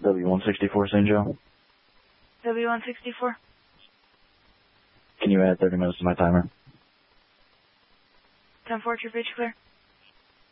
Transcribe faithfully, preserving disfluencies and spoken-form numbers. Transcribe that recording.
W one sixty-four Saint Joe. W one sixty-four. Can you add thirty minutes to my timer? ten four, true pitch clear.